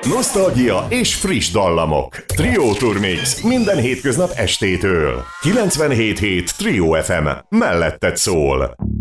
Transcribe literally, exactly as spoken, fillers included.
Nosztalgia és friss dallamok. Trio Tour Mix minden hétköznap estétől. kilencvenhét hét Trio ef em. Melletted szól.